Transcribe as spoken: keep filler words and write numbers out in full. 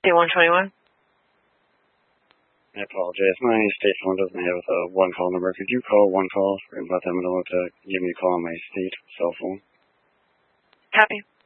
C one twenty-one. I apologize. My state phone doesn't have a one call number. Could you call one call and let them know to give me a call on my state cell phone? Copy.